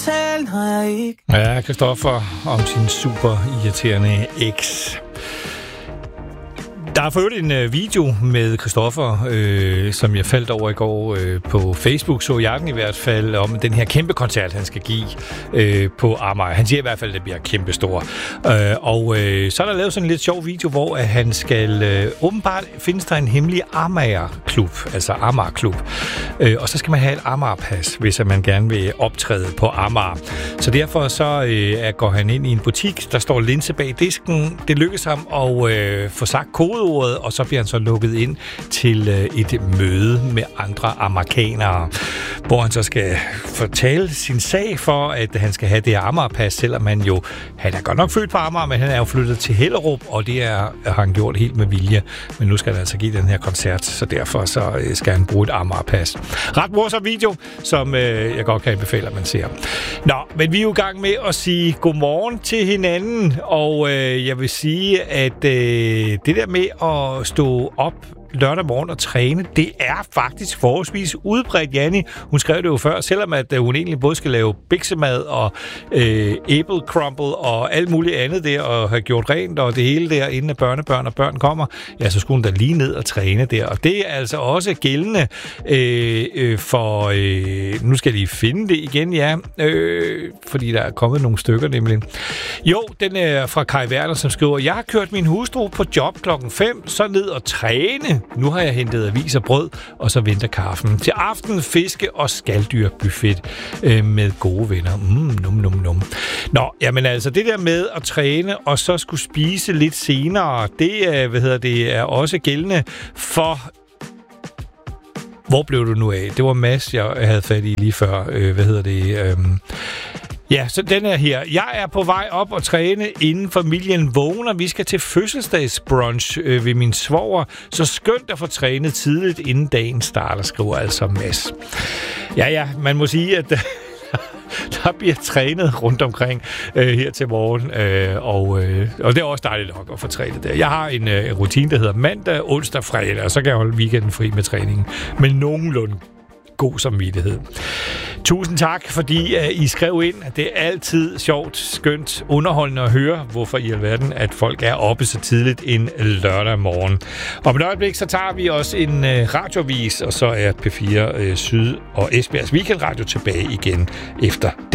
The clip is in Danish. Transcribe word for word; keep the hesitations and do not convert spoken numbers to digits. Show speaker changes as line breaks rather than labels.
Tal, når jeg ikke...
Ja, Christoffer om sin super irriterende eks. Der er for øvrigt en øh, video med Christoffer, øh, som jeg faldt over i går øh, på Facebook, så jeg den i hvert fald, om den her kæmpe koncert, han skal give øh, på Amager. Han siger i hvert fald, at det bliver kæmpestor. Øh, og øh, så er der lavet sådan en lidt sjov video, hvor at han skal... Øh, åbenbart findes der en hemmelig Amager-klub, altså Amager-klub. Øh, og så skal man have et Amager-pas, hvis man gerne vil optræde på Amager. Så derfor så øh, går han ind i en butik, der står linse bag disken. Det lykkes ham at øh, få sagt kode, og så bliver han så lukket ind til et møde med andre amerikanere, hvor han så skal fortælle sin sag for, at han skal have det her Amager-pas, selvom han jo, han er godt nok født på Amager, men han er jo flyttet til Hellerup, og det er, har han gjort helt med vilje. Men nu skal han altså give den her koncert, så derfor så skal han bruge et Amager-pas. Ret morsom video, som øh, jeg godt kan anbefale, at man ser. Nå, men vi er jo i gang med at sige godmorgen til hinanden, og øh, jeg vil sige, at øh, det der med at stå op lørdag morgen og træne, det er faktisk forholdsvis udbredt. Janni, hun skrev det jo før, selvom at hun egentlig både skal lave biksemad og øh, apple crumble og alt muligt andet der, og have gjort rent og det hele der, inden at børnebørn og børn kommer, ja, så skulle hun da lige ned og træne der. Og det er altså også gældende øh, øh, for, øh, nu skal jeg lige finde det igen, ja, øh, fordi der er kommet nogle stykker nemlig. Jo, den er fra Kai Werner, som skriver, jeg har kørt min hustru på job klokken fem, så ned og træne. Nu har jeg hentet avis og brød, og så venter kaffen. Til aften fiske- og skaldyrbuffet øh, med gode venner. Mm, num, num, num. Nå, jamen altså, det der med at træne, og så skulle spise lidt senere, det er, hvad hedder det, er også gældende for... Hvor blev du nu af? Det var Mads, jeg havde fat i lige før. Øh, hvad hedder det? Øh... Ja, så den er her. Jeg er på vej op og træne, inden familien vågner. Vi skal til fødselsdagsbrunch øh, ved min svoger. Så skønt at få trænet tidligt, inden dagen starter, skriver altså Mads. Ja, ja, man må sige, at der bliver trænet rundt omkring øh, her til morgen, øh, og, øh, og det er også dejligt nok at få trænet der. Jeg har en, øh, en rutine, der hedder mandag, onsdag, fredag, og så kan jeg holde weekenden fri med træningen. Men nogenlunde god samvittighed. Tusind tak, fordi uh, I skrev ind. Det er altid sjovt, skønt, underholdende at høre, hvorfor i alverden, at folk er oppe så tidligt en lørdag morgen. Om et øjeblik, så tager vi også en uh, radiovis, og så er P fire uh, Syd og Esbjergs Weekendradio tilbage igen efter